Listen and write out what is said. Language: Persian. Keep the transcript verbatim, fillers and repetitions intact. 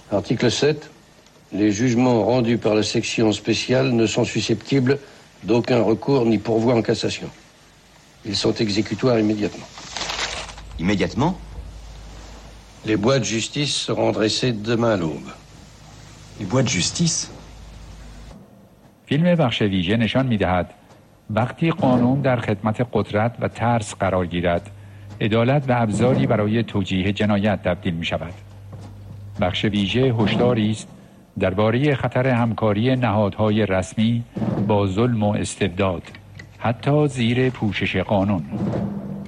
Article sept. Les jugements rendus par la section spéciale ne sont susceptibles d'aucun recours ni pourvoi en cassation. Ils sont exécutoires immédiatement. Immédiatement ? Les bois de justice seront dressés demain à l'aube. Les bois de justice ? فیلم بخش ویژه نشان می‌دهد وقتی قانون در خدمت قدرت و ترس قرار گیرد، عدالت به ابزاری برای توجیه جنایت تبدیل می‌شود. بخش ویژه هشداری است درباره خطر همکاری نهادهای رسمی با ظلم و استبداد، حتی زیر پوشش قانون.